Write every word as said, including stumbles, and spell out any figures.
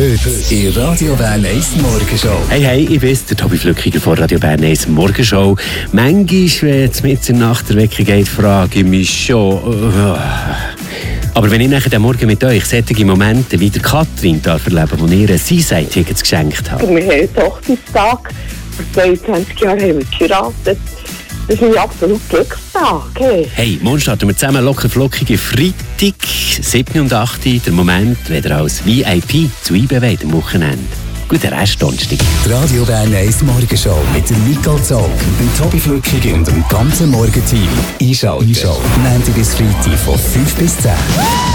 Heute in Radio Bern eins Morgenshow. Hey, hey, ich bin's, der Tobi Flückiger von Radio Bern eins Morgenshow. Manchmal, wenn es mit der Nacht der Wecker geht, frage ich mich schon... Uh, aber wenn ich nachher den Morgen mit euch solche Momente wie der Katrin darf erleben, wo ihr ein Seaside-Tickets geschenkt habt. Wir haben einen Hochzeitstag. Vor zweiundzwanzig Jahren haben wir geheiratet. Das ist ein absolut Glückstag. Hey, hey morgen starten wir zusammen locker flockige Freitag, sieben und acht. Der Moment, wenn ihr als V I P zu einbewegt am Wochenende. Guten Rest Donnerstag. Die Radio Bern eins Morgenshow mit dem Nicole Zog, dem Tobi Flückiger und dem ganzen Morgenteam. Einschalten. Einschalten. Montag bis Freitag von fünf bis zehn.